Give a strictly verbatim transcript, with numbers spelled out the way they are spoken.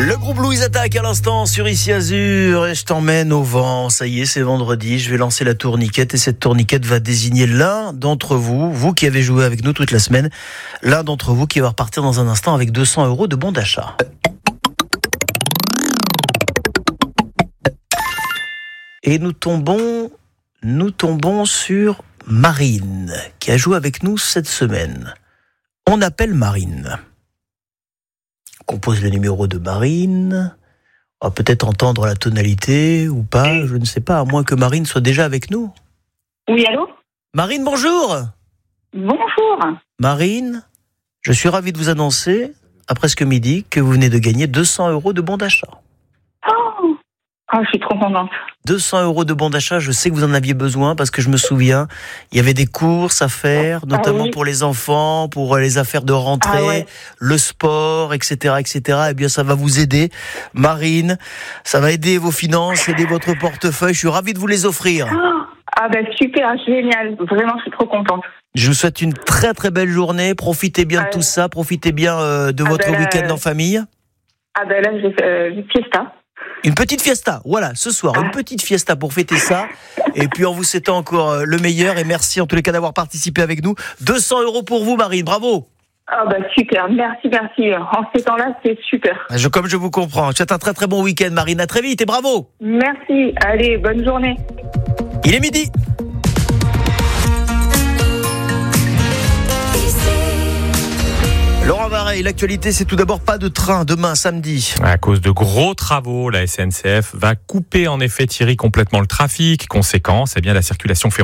Le groupe Louise attaque à l'instant sur Ici Azur et je t'emmène au vent. Ça y est, c'est vendredi, je vais lancer la tourniquette et cette tourniquette va désigner l'un d'entre vous, vous qui avez joué avec nous toute la semaine, l'un d'entre vous qui va repartir dans un instant avec deux cents euros de bon d'achat. Et nous tombons, nous tombons sur Marine qui a joué avec nous cette semaine. On appelle Marine. On compose le numéro de Marine. On va peut-être entendre la tonalité ou pas, je ne sais pas, à moins que Marine soit déjà avec nous. Oui, allô ? Marine, bonjour. Bonjour. Marine, je suis ravi de vous annoncer, à presque midi, que vous venez de gagner deux cents euros de bon d'achat. Oh, oh je suis trop contente. deux cents euros de bon d'achat, je sais que vous en aviez besoin parce que je me souviens, il y avait des courses à faire, notamment ah oui. pour les enfants, pour les affaires de rentrée, ah ouais. le sport, et cetera, et cetera. Eh bien, ça va vous aider, Marine. Ça va aider vos finances, aider votre portefeuille. Je suis ravi de vous les offrir. Oh, ah ben super, génial. Vraiment, je suis trop contente. Je vous souhaite une très très belle journée. Profitez bien ah, de tout ça. Profitez bien euh, de ah votre ben, week-end euh... en famille. Ah ben là, j'ai euh, une fiesta. Une petite fiesta, voilà, ce soir, une petite fiesta pour fêter ça. Et puis on vous souhaite encore le meilleur et merci en tous les cas d'avoir participé avec nous. deux cents euros pour vous, Marine, bravo. Ah bah super, merci, merci. En ces temps-là, c'est super. Je, comme je vous comprends, je vous souhaite un très très bon week-end, Marine. À très vite et bravo. Merci, allez, bonne journée. Il est midi. Laurent Varey, l'actualité, c'est tout d'abord pas de train demain samedi. À cause de gros travaux, la S N C F va couper en effet Thierry complètement le trafic. Conséquence, eh bien la circulation ferroviaire